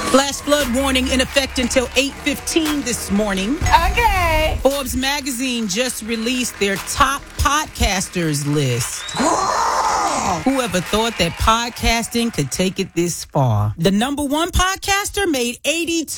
Flash flood warning in effect until 8:15 this morning. Okay. Forbes magazine just released their top podcasters list. Whoever thought that podcasting could take it this far? The number one podcaster made $82